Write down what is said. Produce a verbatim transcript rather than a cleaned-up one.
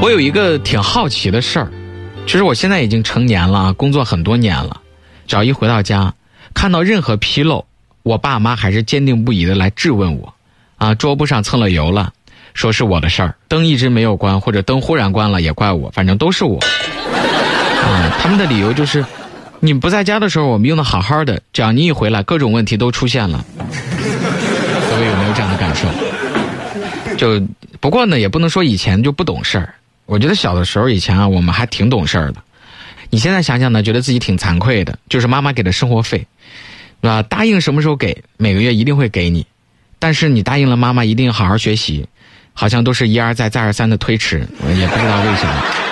我有一个挺好奇的事儿，其实我现在已经成年了，工作很多年了，只要一回到家看到任何纰漏，我爸妈还是坚定不移的来质问我啊，桌布上蹭了油了，说是我的事儿，灯一直没有关或者灯忽然关了也怪我，反正都是我啊。他们的理由就是你不在家的时候我们用的好好的，只要你一回来各种问题都出现了。各位有没有这样的感受？就不过呢也不能说以前就不懂事儿，我觉得小的时候以前啊我们还挺懂事儿的。你现在想想呢，觉得自己挺惭愧的，就是妈妈给的生活费，对吧？答应什么时候给，每个月一定会给你，但是你答应了妈妈一定好好学习，好像都是一而再再而三的推迟，也不知道为什么。